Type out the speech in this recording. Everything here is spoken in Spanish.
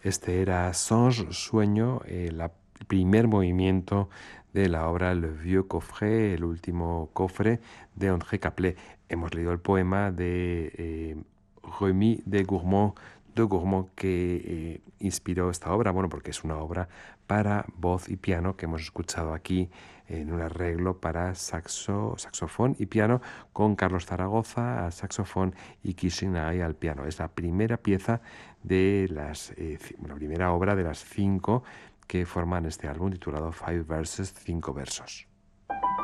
Este era Songe, Sueño, el primer movimiento de la obra Le Vieux Coffret, el último cofre de André Caplet. Hemos leído el poema de Remy de Gourmont que inspiró esta obra, bueno, porque es una obra para voz y piano que hemos escuchado aquí en un arreglo para saxofón y piano con Carlos Zaragoza al saxofón y Kishinai al piano. Es la primera pieza de la primera obra de las 5 que forman este álbum titulado Five Verses, 5 versos.